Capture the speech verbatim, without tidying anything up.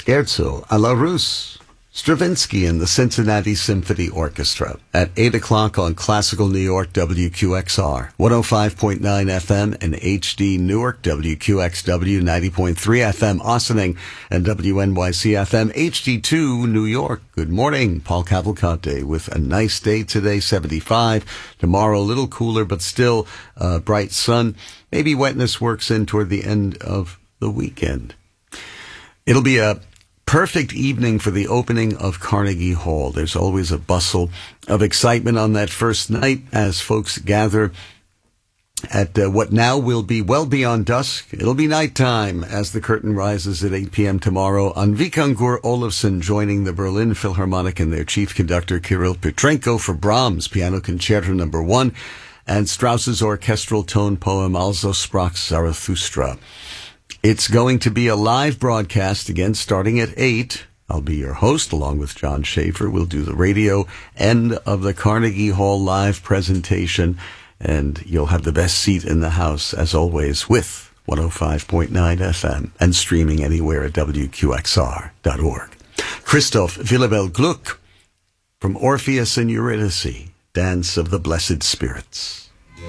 Scherzo alla Russe, Stravinsky and the Cincinnati Symphony Orchestra at eight o'clock on Classical New York W Q X R, one oh five point nine F M and H D Newark, W Q X W ninety point three F M Ossining, and W N Y C F M H D two New York. Good morning, Paul Cavalcante with a nice day today, seventy-five. Tomorrow a little cooler, but still uh, bright sun. Maybe wetness works in toward the end of the weekend. It'll be a perfect evening for the opening of Carnegie Hall. There's always a bustle of excitement on that first night as folks gather at uh, what now will be well beyond dusk. It'll be nighttime as the curtain rises at eight p.m. tomorrow on Vikangur Olofsson joining the Berlin Philharmonic and their chief conductor Kirill Petrenko for Brahms Piano Concerto Number One and Strauss's orchestral tone poem Also sprach Zarathustra. It's going to be a live broadcast again starting at eight. I'll be your host along with John Schaefer. We'll do the radio end of the Carnegie Hall live presentation, and you'll have the best seat in the house as always with one oh five point nine F M and streaming anywhere at W Q X R dot org. Christoph Willibald Gluck from Orpheus and Eurydice, Dance of the Blessed Spirits.